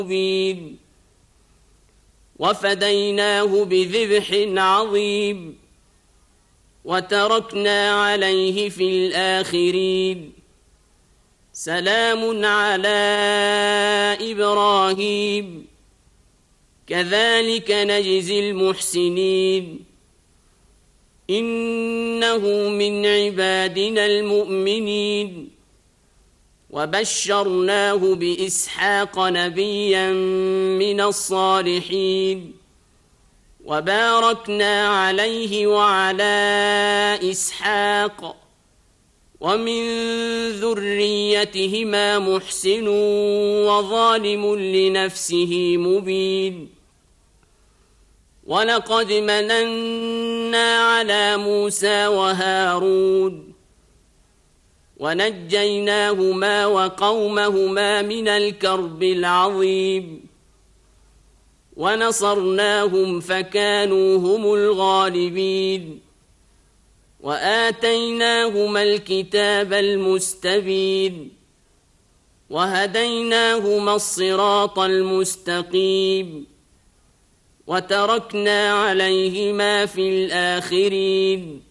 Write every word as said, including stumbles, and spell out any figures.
مبين وفديناه بذبح عظيم وتركنا عليه في الآخرين سلام على إبراهيم كذلك نجزي المحسنين إنه من عبادنا المؤمنين وبشرناه بإسحاق نبيا من الصالحين وباركنا عليه وعلى إسحاق ومن ذريتهما محسن وظالم لنفسه مبين ولقد مننا على موسى وهارون ونجيناهما وقومهما من الكرب العظيم ونصرناهم فكانوا هم الغالبين وآتيناهما الكتاب المستبين وهديناهما الصراط المستقيم وتركنا عليهما في الآخرين